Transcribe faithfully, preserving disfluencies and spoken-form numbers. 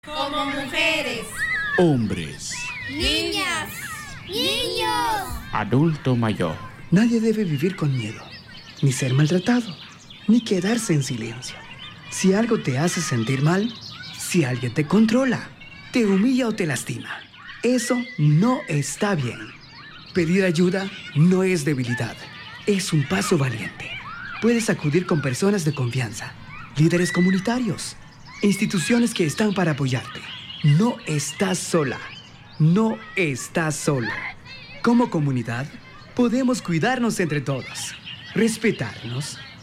Como mujeres, hombres, niñas, niños, adulto mayor. Nadie debe vivir con miedo, ni ser maltratado, ni quedarse en silencio. Si algo te hace sentir mal, si alguien te controla, te humilla o te lastima, eso no está bien. Pedir ayuda no es debilidad, es un paso valiente. Puedes acudir con personas de confianza, líderes comunitarios, instituciones que están para apoyarte. No estás sola, no estás solo. Como comunidad, podemos cuidarnos entre todos, respetarnos